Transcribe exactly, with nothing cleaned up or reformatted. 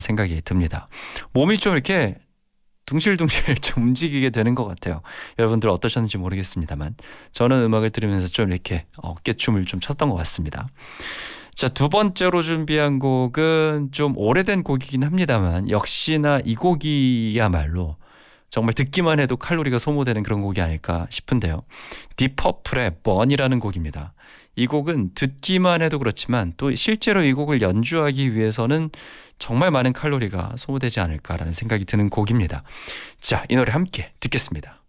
생각이 듭니다. 몸이 좀 이렇게 둥실둥실 좀 움직이게 되는 것 같아요. 여러분들 어떠셨는지 모르겠습니다만 저는 음악을 들으면서 좀 이렇게 어깨춤을 좀 췄던 것 같습니다. 자, 두 번째로 준비한 곡은 좀 오래된 곡이긴 합니다만 역시나 이 곡이야말로 정말 듣기만 해도 칼로리가 소모되는 그런 곡이 아닐까 싶은데요. 디퍼플의 번이라는 곡입니다. 이 곡은 듣기만 해도 그렇지만 또 실제로 이 곡을 연주하기 위해서는 정말 많은 칼로리가 소모되지 않을까라는 생각이 드는 곡입니다. 자, 이 노래 함께 듣겠습니다.